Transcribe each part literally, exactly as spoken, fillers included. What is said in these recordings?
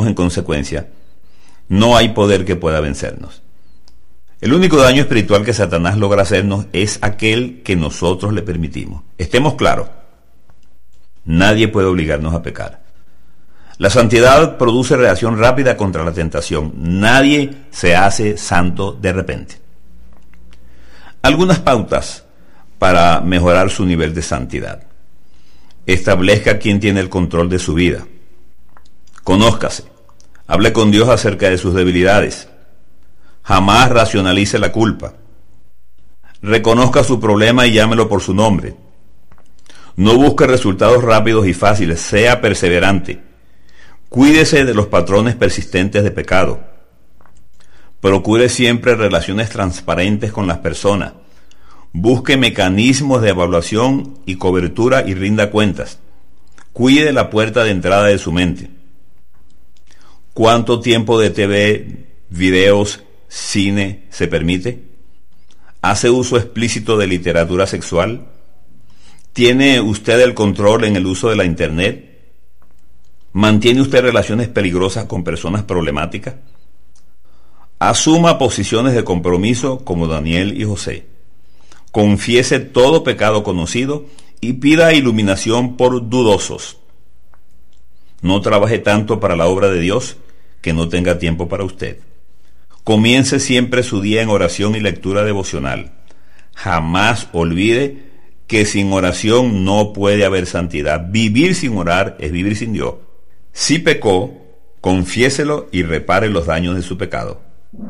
en consecuencia, no hay poder que pueda vencernos. El único daño espiritual que Satanás logra hacernos es aquel que nosotros le permitimos. Estemos claros, nadie puede obligarnos a pecar. La santidad produce reacción rápida contra la tentación. Nadie se hace santo de repente. Algunas pautas para mejorar su nivel de santidad. Establezca quién tiene el control de su vida. Conózcase. Hable con Dios acerca de sus debilidades. Jamás racionalice la culpa. Reconozca su problema y llámelo por su nombre. No busque resultados rápidos y fáciles. Sea perseverante. Cuídese de los patrones persistentes de pecado. Procure siempre relaciones transparentes con las personas. Busque mecanismos de evaluación y cobertura y rinda cuentas. Cuide la puerta de entrada de su mente. ¿Cuánto tiempo de T V, videos, cine se permite? ¿Hace uso explícito de literatura sexual? ¿Tiene usted el control en el uso de la Internet? ¿Mantiene usted relaciones peligrosas con personas problemáticas? Asuma posiciones de compromiso como Daniel y José. Confiese todo pecado conocido y pida iluminación por dudosos. No trabaje tanto para la obra de Dios que no tenga tiempo para usted. Comience siempre su día en oración y lectura devocional. Jamás olvide que sin oración no puede haber santidad. Vivir sin orar es vivir sin Dios. Si pecó, confiéselo y repare los daños de su pecado.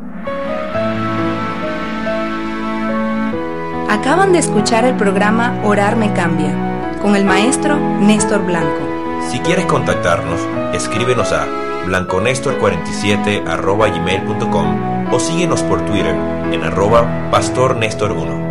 Acaban de escuchar el programa Orar me cambia, con el maestro Néstor Blanco. Si quieres contactarnos, escríbenos a blanconestor cuarenta y siete arroba gmail punto com o síguenos por Twitter en arroba pastor nestor uno.